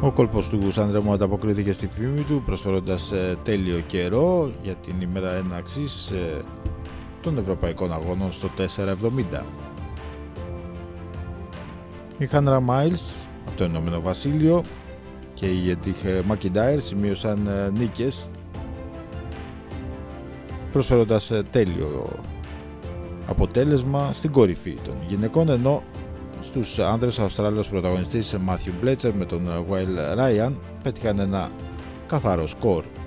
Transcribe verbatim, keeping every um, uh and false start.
Ο κόλπος του Σάνρεμο ανταποκρίθηκε στη φήμη του προσφέροντας τέλειο καιρό για την ημέρα έναρξης των Ευρωπαϊκών Αγώνων στο τέσσερα εβδομήντα. Οι Χάνρα Μάιλς από το Ηνωμένο Βασίλειο και η Έτιχ Μακιντάιρ σημείωσαν νίκες προσφέροντας τέλειο αποτέλεσμα στην κορυφή των γυναικών, ενώ στους άνδρες ο Αυστράλιος πρωταγωνιστής Μάθιου Μπλέτσερ με τον Βάιλ Ράιαν πέτυχαν ένα καθαρό σκορ.